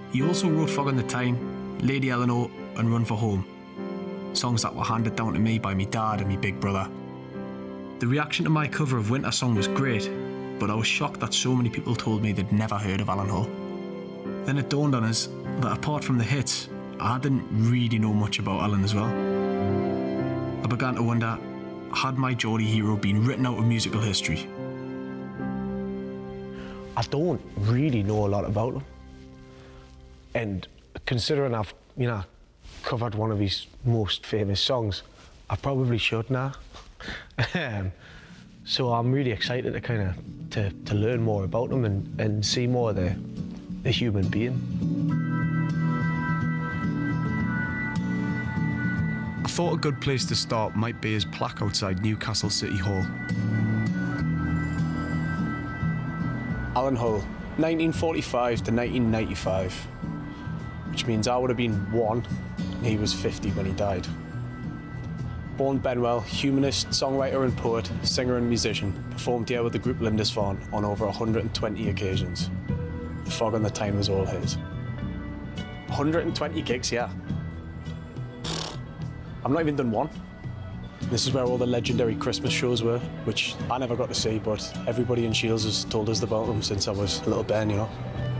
He also wrote Fog in the Tyne, Lady Eleanor and Run for Home, songs that were handed down to me by me dad and me big brother. The reaction to my cover of Winter Song was great, but I was shocked that so many people told me they'd never heard of Alan Hull. Then it dawned on us that apart from the hits, I didn't really know much about Alan as well. I began to wonder, had my Geordie hero been written out of musical history? I don't really know a lot about him. And considering I've, covered one of his most famous songs, I probably should now. So I'm really excited to to learn more about him and see more of the human being. I thought a good place to start might be his plaque outside Newcastle City Hall. Alan Hull, 1945 to 1995, which means I would have been 1 and he was 50 when he died. Born Benwell, humanist, songwriter and poet, singer and musician, performed here with the group Lindisfarne on over 120 occasions. The Fog in the Tyne was all his. 120 gigs, yeah. I've not even done one. This is where all the legendary Christmas shows were, which I never got to see, but everybody in Shields has told us about them since I was a little Ben,